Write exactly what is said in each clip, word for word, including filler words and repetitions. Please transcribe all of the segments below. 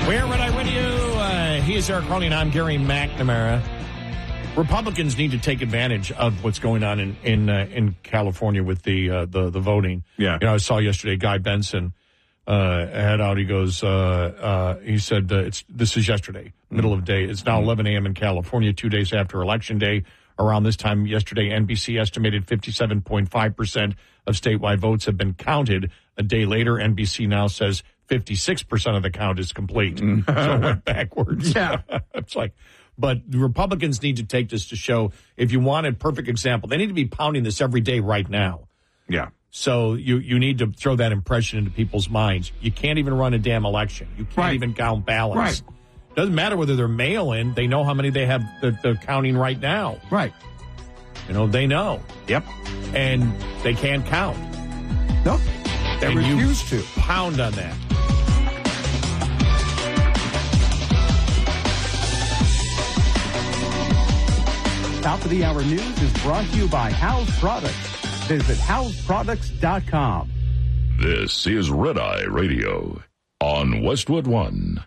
We're Red Eye Radio. Uh, he is Eric Crowley, and I'm Gary McNamara. Republicans need to take advantage of what's going on in in, uh, in California with the, uh, the the voting. Yeah, you know, I saw yesterday Guy Benson uh, had out. He goes, uh, uh, he said, uh, "It's this is yesterday, middle of the day. It's now eleven a.m. in California, two days after Election Day. Around this time yesterday, N B C estimated fifty-seven point five percent of statewide votes have been counted. A day later, N B C now says fifty-six percent of the count is complete. So it went backwards. Yeah. It's like, but the Republicans need to take this to show, if you want a perfect example, they need to be pounding this every day right now. Yeah. So you, you need to throw that impression into people's minds. You can't even run a damn election. You can't Right. even count ballots. Right. Doesn't matter whether they're mail-in. They know how many they have that they're counting right now. Right. You know, they know. Yep. And they can't count. Nope. They And you refuse to. Pound on that. Top of the Hour News is brought to you by House Products. Visit house products dot com. This is Red Eye Radio on Westwood One.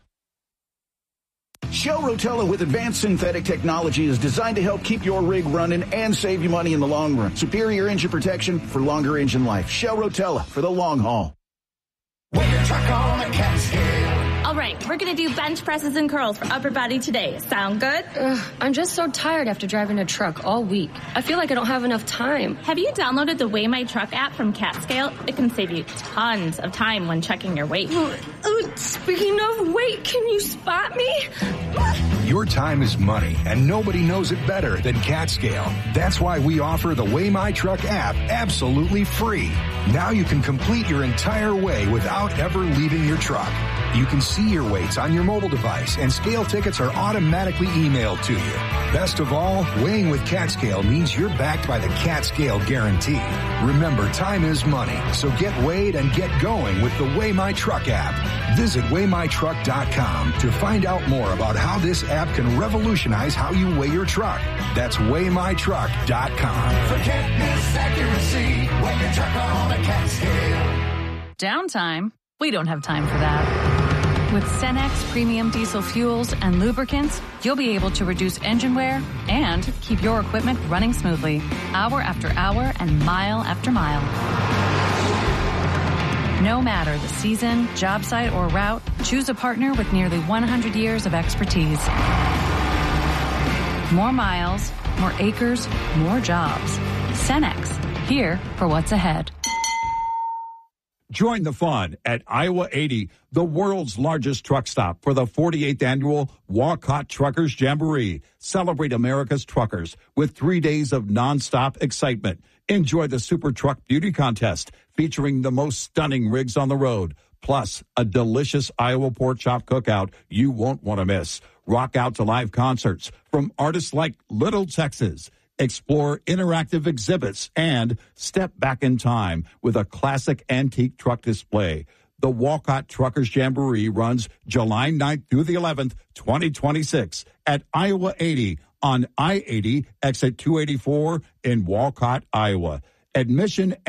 Shell Rotella with advanced synthetic technology is designed to help keep your rig running and save you money in the long run. Superior engine protection for longer engine life. Shell Rotella for the long haul. When your truck on a Catskill. All right, we're going to do bench presses and curls for upper body today. Sound good? Ugh, I'm just so tired after driving a truck all week. I feel like I don't have enough time. Have you downloaded the Weigh My Truck app from Catscale? It can save you tons of time when checking your weight. Uh, uh, speaking of weight, can you spot me? Your time is money, and nobody knows it better than Catscale. That's why we offer the Weigh My Truck app absolutely free. Now you can complete your entire weigh without ever leaving your truck. You can see your weights on your mobile device, and scale tickets are automatically emailed to you. Best of all, weighing with Catscale means you're backed by the Catscale Guarantee. Remember, time is money, so get weighed and get going with the Weigh My Truck app. Visit weigh my truck dot com to find out more about how this app can revolutionize how you weigh your truck. That's weigh my truck dot com. Forget this accuracy when your truck on a Catskill. Downtime? We don't have time for that. With Cenex Premium Diesel Fuels and Lubricants, you'll be able to reduce engine wear and keep your equipment running smoothly, hour after hour and mile after mile. No matter the season, job site, or route, choose a partner with nearly one hundred years of expertise. More miles, more acres, more jobs. Cenex, here for what's ahead. Join the fun at Iowa eighty, the world's largest truck stop for the forty-eighth annual Walcott Truckers Jamboree. Celebrate America's truckers with three days of nonstop excitement. Enjoy the Super Truck Beauty Contest featuring the most stunning rigs on the road, plus a delicious Iowa pork chop cookout you won't want to miss. Rock out to live concerts from artists like Little Texas. Explore interactive exhibits and step back in time with a classic antique truck display. The Walcott Truckers Jamboree runs July ninth through the eleventh, twenty twenty-six at Iowa eighty on I eighty, exit two eighty-four in Walcott, Iowa. Admission